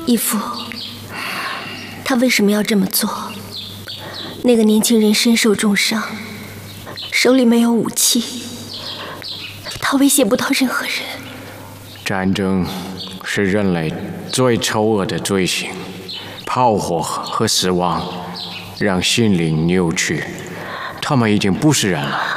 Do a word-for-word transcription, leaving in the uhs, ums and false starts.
义父，他为什么要这么做？那个年轻人身受重伤，手里没有武器，他威胁不到任何人。 战争是人类最丑恶的罪行，炮火和死亡让心灵扭曲，他们已经不是人了。